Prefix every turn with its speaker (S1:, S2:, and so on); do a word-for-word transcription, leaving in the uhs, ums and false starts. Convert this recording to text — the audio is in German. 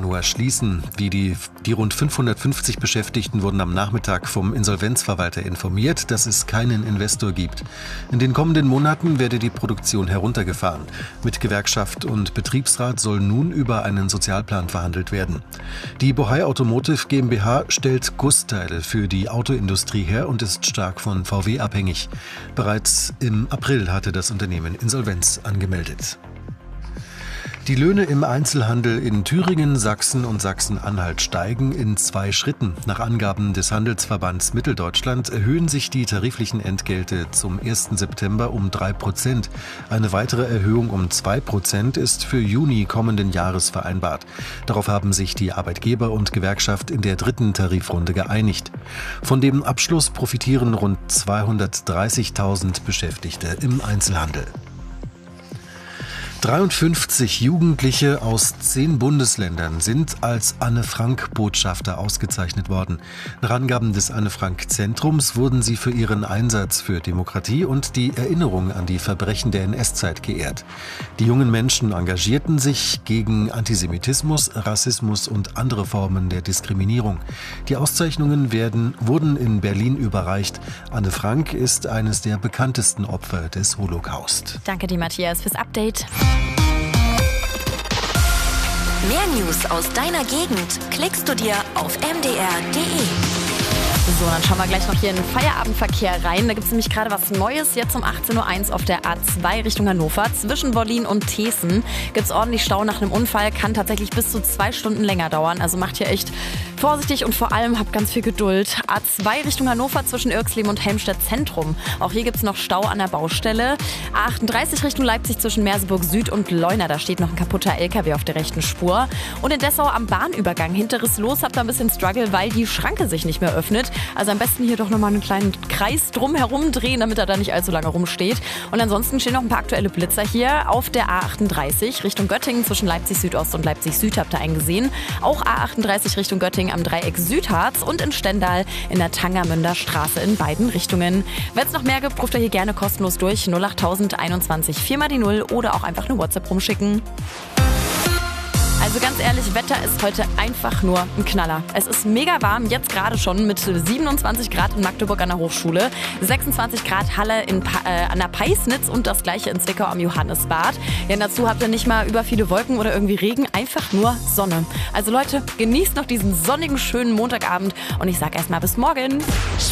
S1: Januar schließen. Wie die, die rund fünfhundertfünfzig Beschäftigten wurden am Nachmittag vom Insolvenzverwalter informiert, dass es keinen Investor gibt. In den kommenden Monaten werde die Produktion heruntergefahren. Mit Gewerkschaft und Betriebsrat soll nun über einen Sozialplan verhandelt werden. Die Bohai Automotive GmbH stellt Gussteile für die Autoindustrie her und ist stark von V W abhängig. Bereits im April hatte das Unternehmen Insolvenz angemeldet. Die Löhne im Einzelhandel in Thüringen, Sachsen und Sachsen-Anhalt steigen in zwei Schritten. Nach Angaben des Handelsverbands Mitteldeutschland erhöhen sich die tariflichen Entgelte zum ersten September um drei Prozent. Eine weitere Erhöhung um zwei Prozent ist für Juni kommenden Jahres vereinbart. Darauf haben sich die Arbeitgeber und Gewerkschaft in der dritten Tarifrunde geeinigt. Von dem Abschluss profitieren rund zweihundertdreißigtausend Beschäftigte im Einzelhandel. dreiundfünfzig Jugendliche aus zehn Bundesländern sind als Anne-Frank-Botschafter ausgezeichnet worden. Nach Angaben des Anne-Frank-Zentrums wurden sie für ihren Einsatz für Demokratie und die Erinnerung an die Verbrechen der N S-Zeit geehrt. Die jungen Menschen engagierten sich gegen Antisemitismus, Rassismus und andere Formen der Diskriminierung. Die Auszeichnungen werden, wurden in Berlin überreicht. Anne Frank ist eines der bekanntesten Opfer des Holocaust.
S2: Danke dir, Matthias, fürs Update.
S3: Mehr News aus deiner Gegend klickst du dir auf m d r punkt d e.
S2: So, dann schauen wir gleich noch hier in den Feierabendverkehr rein. Da gibt es nämlich gerade was Neues. Jetzt um achtzehn Uhr eins auf der A zwei Richtung Hannover. Zwischen Wollin und Thesen gibt es ordentlich Stau nach einem Unfall. Kann tatsächlich bis zu zwei Stunden länger dauern. Also macht hier echt vorsichtig und vor allem habt ganz viel Geduld. A zwei Richtung Hannover zwischen Irxleben und Helmstedt Zentrum. Auch hier gibt es noch Stau an der Baustelle. A achtunddreißig Richtung Leipzig zwischen Merseburg Süd und Leuna. Da steht noch ein kaputter L K W auf der rechten Spur. Und in Dessau am Bahnübergang hinteres Los habt ihr ein bisschen Struggle, weil die Schranke sich nicht mehr öffnet. Also am besten hier doch nochmal einen kleinen Kreis drum herum drehen, damit er da nicht allzu lange rumsteht. Und ansonsten stehen noch ein paar aktuelle Blitzer hier auf der A achtunddreißig Richtung Göttingen zwischen Leipzig Südost und Leipzig Süd habt ihr einen gesehen. Auch A achtunddreißig Richtung Göttingen am Dreieck Südharz und in Stendal in der Tangermünder Straße in beiden Richtungen. Wenn es noch mehr gibt, ruft ihr hier gerne kostenlos durch null acht einundzwanzig vier mal die null oder auch einfach eine WhatsApp rumschicken. Also ganz ehrlich, Wetter ist heute einfach nur ein Knaller. Es ist mega warm, jetzt gerade schon mit siebenundzwanzig Grad in Magdeburg an der Hochschule, sechsundzwanzig Grad Halle in pa- äh, an der Peisnitz und das gleiche in Zwickau am Johannesbad. Ja, und dazu habt ihr nicht mal über viele Wolken oder irgendwie Regen, einfach nur Sonne. Also Leute, genießt noch diesen sonnigen, schönen Montagabend und ich sag erstmal bis morgen.